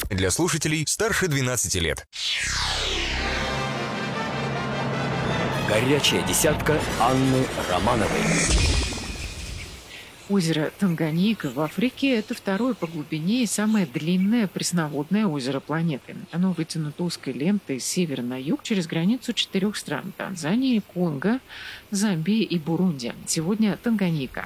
Для слушателей старше 12 лет. Горячая десятка Анны Романовой. Озеро Танганьика в Африке – это второе по глубине и самое длинное пресноводное озеро планеты. Оно вытянуто узкой лентой с севера на юг через границу 4 стран – Танзании, Конго, Замбии и Бурунди. Сегодня Танганьика.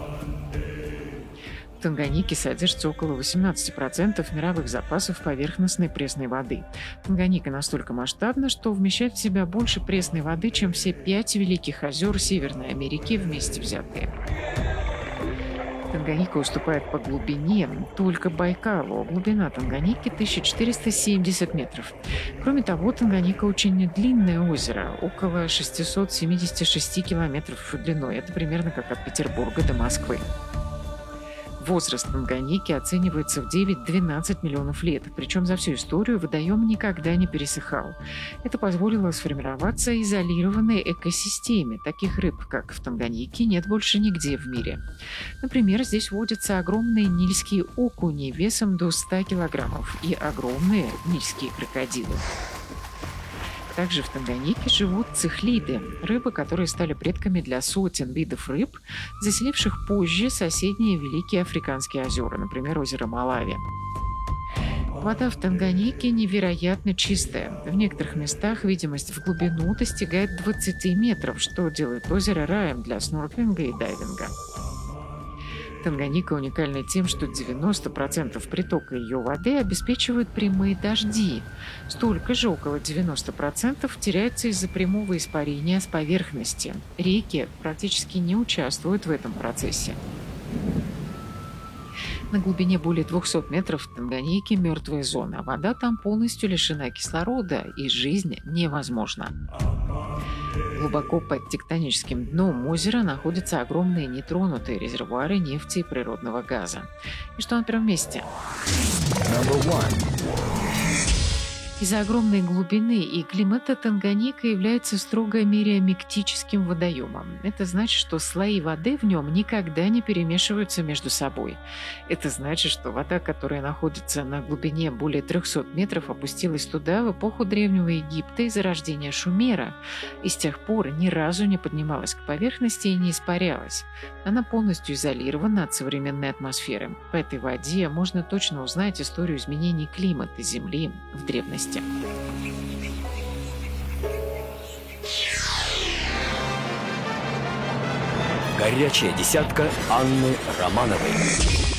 В Танганьике содержится около 18% мировых запасов поверхностной пресной воды. Танганьика настолько масштабна, что вмещает в себя больше пресной воды, чем все 5 великих озер Северной Америки вместе взятые. Танганьика уступает по глубине только Байкалу. Глубина Танганьики 1470 метров. Кроме того, Танганьика очень длинное озеро, около 676 километров длиной. Это примерно как от Петербурга до Москвы. Возраст Танганьики оценивается в 9-12 миллионов лет, причем за всю историю водоем никогда не пересыхал. Это позволило сформироваться изолированной экосистеме. Таких рыб, как в Танганьике, нет больше нигде в мире. Например, здесь водятся огромные нильские окуни весом до 100 килограммов и огромные нильские крокодилы. Также в Танганьике живут цихлиды – рыбы, которые стали предками для сотен видов рыб, заселивших позже соседние великие африканские озера, например, озеро Малави. Вода в Танганьике невероятно чистая. В некоторых местах видимость в глубину достигает 20 метров, что делает озеро раем для снорклинга и дайвинга. Танганьика уникальна тем, что 90% притока ее воды обеспечивают прямые дожди. Столько же, около 90%, теряется из-за прямого испарения с поверхности. Реки практически не участвуют в этом процессе. На глубине более 200 метров в Танганьике мертвая зона. Вода там полностью лишена кислорода, и жизнь невозможна. Глубоко под тектоническим дном озера находятся огромные нетронутые резервуары нефти и природного газа. И что на первом месте? Из-за огромной глубины и климата Танганьика является строго мериомиктическим водоемом. Это значит, что слои воды в нем никогда не перемешиваются между собой. Это значит, что вода, которая находится на глубине более 300 метров, опустилась туда в эпоху Древнего Египта и зарождения Шумера, и с тех пор ни разу не поднималась к поверхности и не испарялась. Она полностью изолирована от современной атмосферы. По этой воде можно точно узнать историю изменений климата Земли в древности. Горячая десятка Анны Романовой.